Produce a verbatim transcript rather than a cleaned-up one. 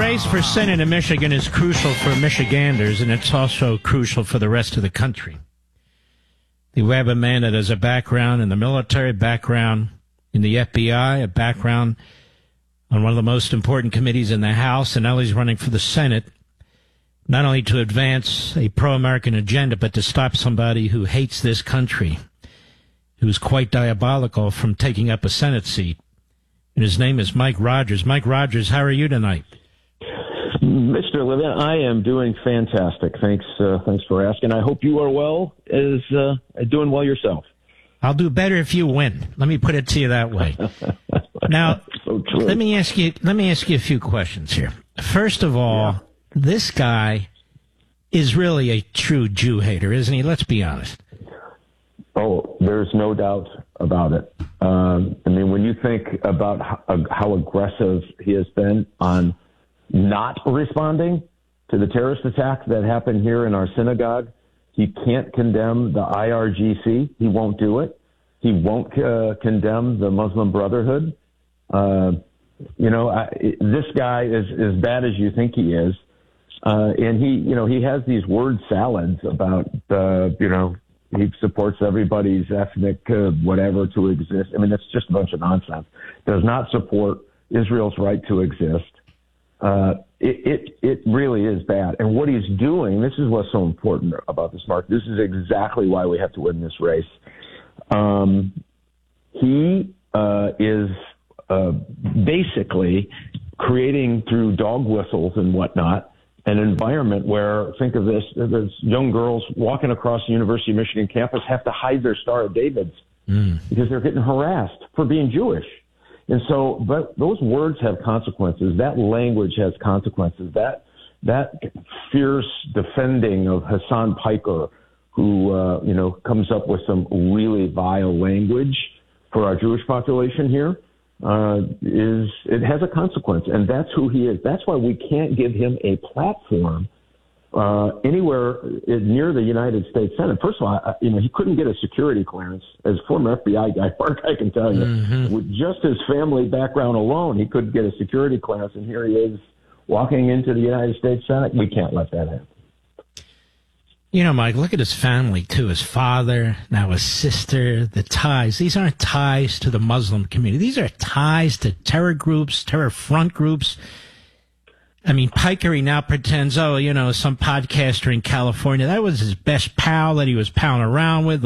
race for Senate in Michigan is crucial for Michiganders, and it's also crucial for the rest of the country. We have a man that has a background in the military, background in the F B I, a background on one of the most important committees in the House, and now he's running for the Senate, not only to advance a pro-American agenda, but to stop somebody who hates this country, who's quite diabolical, from taking up a Senate seat. And his name is Mike Rogers. Mike Rogers, how are you tonight? Mister Levin, I am doing fantastic. Thanks uh, thanks for asking. I hope you are well, as uh, doing well yourself. I'll do better if you win. Let me put it to you that way. Now, so let me ask you let me ask you a few questions here. First of all, yeah. This guy is really a true Jew hater, isn't he? Let's be honest. Oh, there's no doubt about it. Um, I mean, when you think about how, how aggressive he has been on not responding to the terrorist attack that happened here in our synagogue, he can't condemn the I R G C. He won't do it. He won't uh, condemn the Muslim Brotherhood. Uh, you know, I, this guy is as bad as you think he is. Uh, and he, you know, he has these word salads about, uh, you know, he supports everybody's ethnic uh, whatever to exist. I mean, that's just a bunch of nonsense. Does not support Israel's right to exist. Uh, it, it, it really is bad. And what he's doing, this is what's so important about this, Mark. This is exactly why we have to win this race. Um, he uh, is uh, basically creating, through dog whistles and whatnot, an environment where, think of this, there's young girls walking across the University of Michigan campus have to hide their Star of Davids mm. because they're getting harassed for being Jewish. And so, but those words have consequences. That language has consequences. That that fierce defending of Hassan Piker, who uh, you know comes up with some really vile language for our Jewish population here, uh, is it has a consequence, and that's who he is. That's why we can't give him a platform uh, anywhere near the United States Senate. First of all, I, you know, he couldn't get a security clearance. As a former F B I guy, Mark, I can tell you, mm-hmm. with just his family background alone, he couldn't get a security clearance, and here he is walking into the United States Senate. We can't let that happen. You know, Mike, look at his family, too. His father, now his sister, the ties. These aren't ties to the Muslim community. These are ties to terror groups, terror front groups. I mean, Piker, he now pretends, oh, you know, some podcaster in California. That was his best pal that he was palling around with.